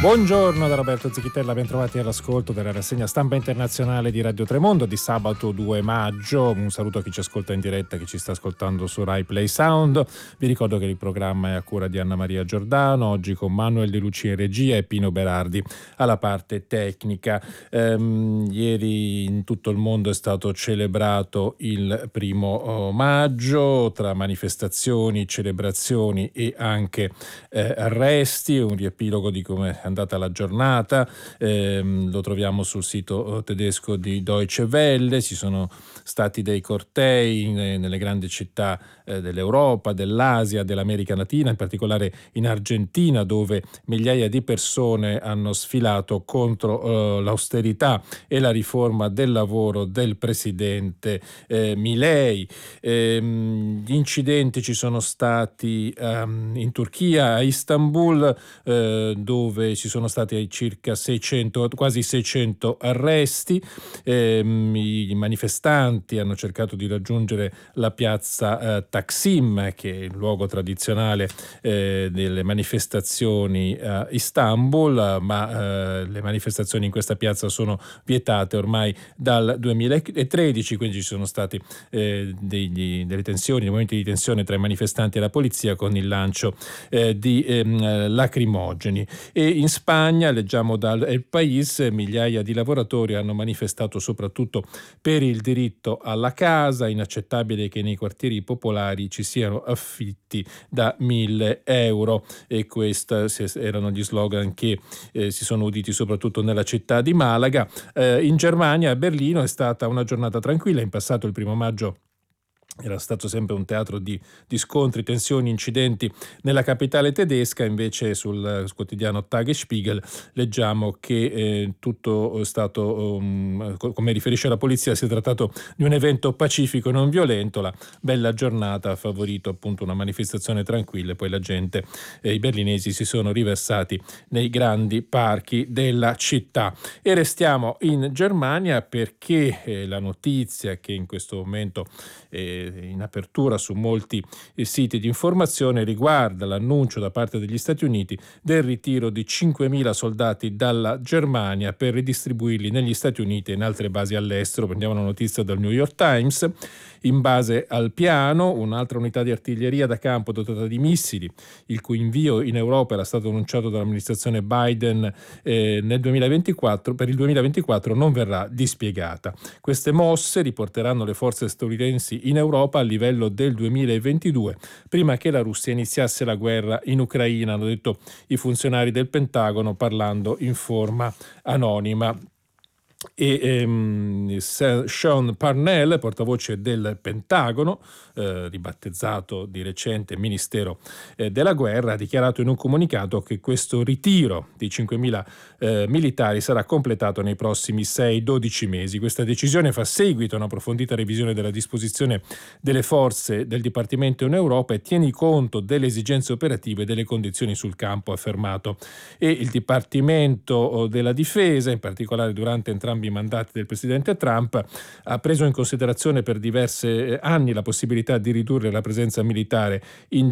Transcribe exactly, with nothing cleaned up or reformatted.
Buongiorno da Roberto Zichitella, ben trovati all'ascolto della rassegna stampa internazionale di Radio Tremondo di sabato due maggio. Un saluto a chi ci ascolta in diretta, chi ci sta ascoltando su Rai Play Sound. Vi ricordo che il programma è a cura di Anna Maria Giordano, oggi con Manuel De Lucia in regia e Pino Berardi alla parte tecnica. Ehm, ieri in tutto il mondo è stato celebrato il primo maggio, tra manifestazioni, celebrazioni e anche eh, arresti, un riepilogo di come è andata la giornata. Ehm, lo troviamo sul sito tedesco di Deutsche Welle. Ci sono stati dei cortei in, nelle grandi città eh, dell'Europa, dell'Asia, dell'America Latina, in particolare in Argentina, dove migliaia di persone hanno sfilato contro eh, l'austerità e la riforma del lavoro del presidente eh, Milei. Ehm, gli incidenti ci sono stati um, in Turchia, a Istanbul, eh, dove ci sono stati circa seicento, quasi seicento arresti. Ehm, I manifestanti hanno cercato di raggiungere la piazza eh, Taksim, che è il luogo tradizionale eh, delle manifestazioni a Istanbul, ma eh, le manifestazioni in questa piazza sono vietate ormai dal duemilatredici, quindi ci sono stati eh, degli, delle tensioni, dei momenti di tensione tra i manifestanti e la polizia, con il lancio eh, di ehm, lacrimogeni. E in Spagna, leggiamo dal El País, migliaia di lavoratori hanno manifestato soprattutto per il diritto alla casa. Inaccettabile che nei quartieri popolari ci siano affitti da mille euro, e questi erano gli slogan che eh, si sono uditi soprattutto nella città di Malaga. Eh, in Germania, a Berlino, è stata una giornata tranquilla. In passato, il primo maggio era stato sempre un teatro di, di scontri, tensioni, incidenti nella capitale tedesca. Invece sul quotidiano Tagesspiegel leggiamo che eh, tutto è stato, um, come riferisce la polizia, si è trattato di un evento pacifico e non violento. La bella giornata ha favorito appunto una manifestazione tranquilla, e poi la gente, eh, i berlinesi, si sono riversati nei grandi parchi della città. E restiamo in Germania perché eh, la notizia che in questo momento eh, in apertura su molti siti di informazione riguarda l'annuncio da parte degli Stati Uniti del ritiro di cinquemila soldati dalla Germania per ridistribuirli negli Stati Uniti e in altre basi all'estero. Prendiamo la notizia dal New York Times. In base al piano, un'altra unità di artiglieria da campo dotata di missili, il cui invio in Europa era stato annunciato dall'amministrazione Biden eh, nel duemilaventiquattro, per il duemilaventiquattro non verrà dispiegata. Queste mosse riporteranno le forze statunitensi in Europa a livello del duemilaventidue, prima che la Russia iniziasse la guerra in Ucraina, hanno detto i funzionari del Pentagono parlando in forma anonima. E ehm, Sean Parnell, portavoce del Pentagono, eh, ribattezzato di recente Ministero eh, della Guerra, ha dichiarato in un comunicato che questo ritiro di cinquemila eh, militari sarà completato nei prossimi sei dodici mesi. Questa decisione fa seguito a un'approfondita revisione della disposizione delle forze del Dipartimento in Europa e tiene conto delle esigenze operative e delle condizioni sul campo, ha affermato. E il Dipartimento della Difesa, in particolare durante entrambi i mandati del presidente Trump, ha preso in considerazione per diversi anni la possibilità di ridurre la presenza militare in